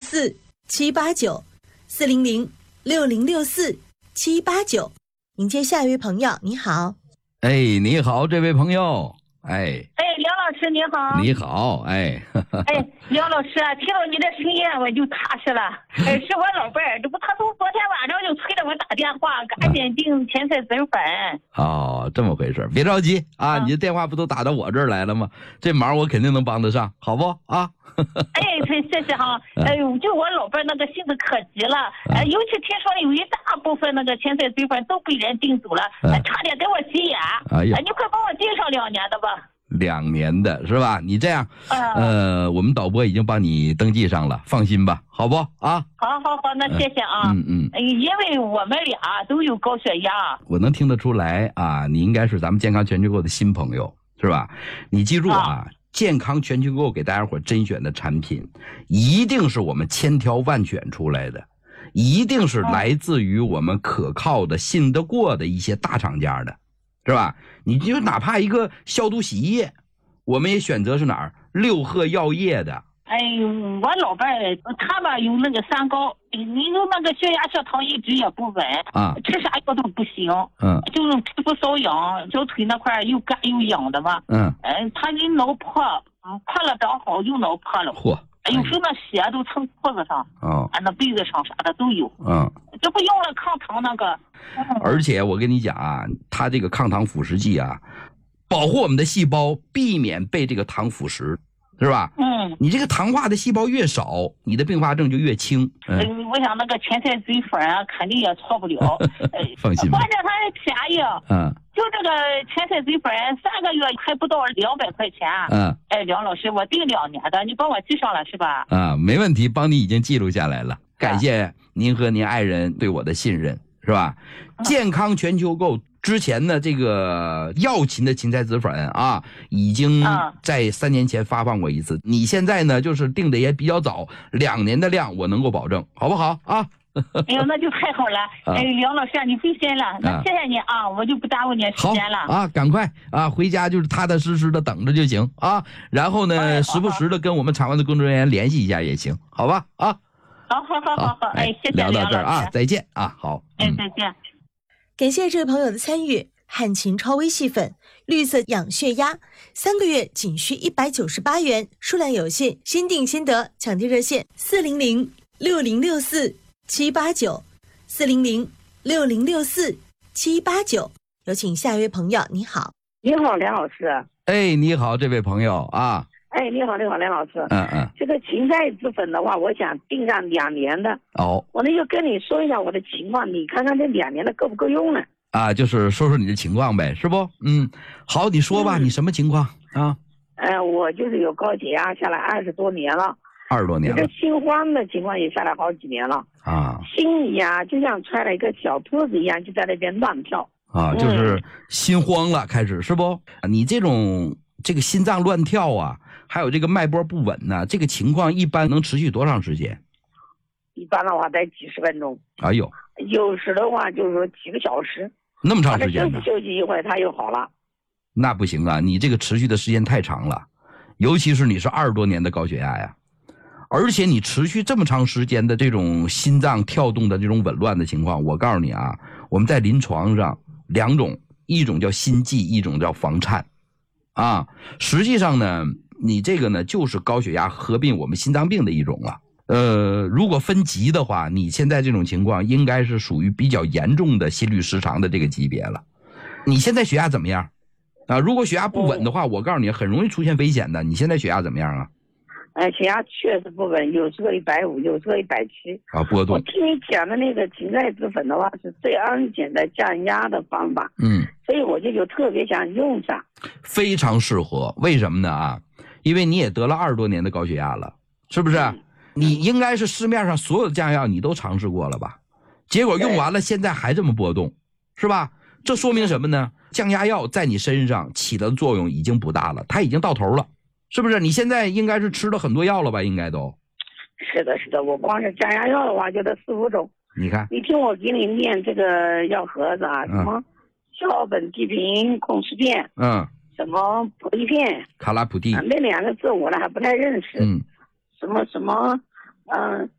，0064-789-40064-789。迎接下一位朋友，你好。 哎，你好，这位朋友。 梁老师你好。 你好。 梁老师啊，听到你的声音我就踏实了。是我老伴儿，这不他从昨天晚上就催着我打电话，赶紧订甜菜籽粉。 哦，这么回事，别着急啊，你的电话不都打到我这儿来了吗？这忙我肯定能帮得上，好不啊？ 谢谢哈。就我老伴儿那个性子可急了，尤其听说有一大部分那个甜菜籽粉都被人订走了，差点给我急眼。你快帮我订上2年的吧。 2年的是吧？你这样，我们导播已经帮你登记上了，放心吧，好不啊？ 好，那谢谢啊。因为我们俩都有高血压。 我能听得出来啊，你应该是咱们健康全球购的新朋友，是吧？你记住啊，健康全球购给大家伙甄选的产品，一定是我们千挑万选出来的，一定是来自于我们可靠的、信得过的一些大厂家的。是吧？你就哪怕一个消毒洗衣液，我们也选择是哪儿六合药业的。 我老伴儿他吧有那个三高，你有那个血压血糖一直也不稳啊，吃啥药都不行。就是皮肤瘙痒，小腿那块又干又痒的吧。他一脑破，破了长好，又脑破了。有时候那血都蹭裤子上，那被子上啥的都有。这不用了抗糖那个。 而且我跟你讲啊，它这个抗糖腐蚀剂啊，保护我们的细胞，避免被这个糖腐蚀，是吧？你这个糖化的细胞越少，你的并发症就越轻。 我想那个甜菜籽粉啊，肯定也错不了。 放心吧。 关键它还便宜。就这个甜菜籽粉3个月还不到200块钱。梁老师，我订2年的，你帮我记上了是吧？ 没问题，帮你已经记录下来了。感谢您和您爱人对我的信任，是吧？健康全球购之前呢，这个药勤的芹菜籽粉啊，已经在3年前发放过一次。你现在呢，就是定的也比较早，2年的量我能够保证，好不好啊？ 那就太好了。梁老师你费心了，那谢谢你啊，我就不耽误你时间了。 好赶快啊，回家就是踏踏实实的等着就行啊。然后呢，时不时的跟我们场外的工作人员联系一下也行，好吧？啊。 好，谢谢聊到这儿啊，再见啊，好。 再见。 感谢这位朋友的参与。汉秦超微细粉，绿色养血压，3个月仅需198元，数量有限，先订先得，抢订热线400-6064-789，400-6064-789。有请下一位朋友，你好。 你好，梁老师。 你好，这位朋友啊。 你好，梁老师。这个芹菜籽粉的话，我想订上2年的。我呢就跟你说一下我的情况，你看看这2年的够不够用呢？ 就是说说你的情况呗，是不？好，你说吧，你什么情况啊？ 我就是有高血压下来20多年了。 20多年了。 这个心慌的情况也下来好几年了。心里啊就像揣了一个小兔子一样，就在那边乱跳。 就是心慌了，开始是不？你这个心脏乱跳啊，还有这个脉搏不稳呢，这个情况一般能持续多长时间？ 一般的话得几十分钟。有时的话就是说几个小时。 那么长时间呢？ 休息一会儿它又好了。 那不行啊，你这个持续的时间太长了，尤其是你是20多年的高血压呀，而且你持续这么长时间的这种心脏跳动的这种紊乱的情况，我告诉你啊，我们在临床上2种，一种叫心悸，一种叫房颤。实际上呢，你这个呢就是高血压合并我们心脏病的一种了。如果分级的话，你现在这种情况应该是属于比较严重的心律失常的这个级别了。你现在血压怎么样如果血压不稳的话，我告诉你很容易出现危险的。你现在血压怎么样啊？ 血压确实不稳，有时候150，有时候170 波动。 我听你讲的那个芹菜籽粉的话是最安全的降压的方法。所以我就特别想用上。 非常适合。为什么呢因为你也得了20多年的高血压了，是不是？你应该是市面上所有的降压药你都尝试过了吧？结果用完了现在还这么波动，是吧？这说明什么呢？降压药在你身上起的作用已经不大了，它已经到头了，是不是？你现在应该是吃了很多药了吧？应该都。 是的，我光是降压药的话就得4、5种。 你看， 你听我给你念这个药盒子什么硝苯地平控制片，什么普利片、 卡拉普地， 那2个字我呢还不太认识。什么